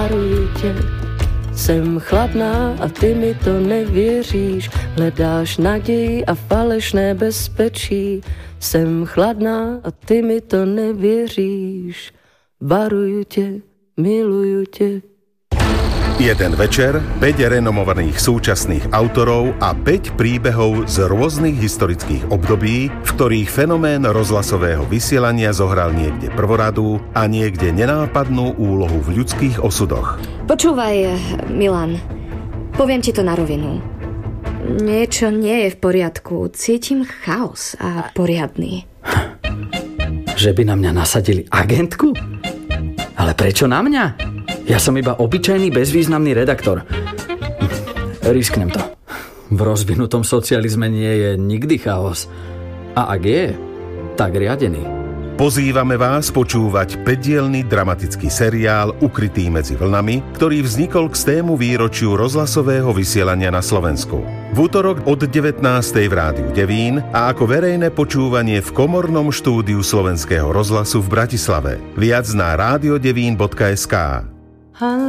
varuju tě. Jsem chladná a ty mi to nevěříš, hledáš naději a falešné bezpečí. Jsem chladná a ty mi to nevěříš, varuju tě, miluju tě. Jeden večer, 5 renomovaných súčasných autorov a 5 príbehov z rôznych historických období, v ktorých fenomén rozhlasového vysielania zohral niekde prvoradú a niekde nenápadnú úlohu v ľudských osudoch. Počúvaj, Milan, poviem ti to na rovinu. Niečo nie je v poriadku. Cítim chaos a poriadny. Že by na mňa nasadili agentku? Ale prečo na mňa? Ja som iba obyčajný bezvýznamný redaktor. Risknem to. V rozvinutom socializme nie je nikdy chaos. A ak je, tak riadený. Pozývame vás počúvať 5-dielny dramatický seriál Ukrytý medzi vlnami, ktorý vznikol k 100. výročiu rozhlasového vysielania na Slovensku. V útorok od 19. v Rádiu Devín a ako verejné počúvanie v komornom štúdiu Slovenského rozhlasu v Bratislave. Viac na radiodevín.sk.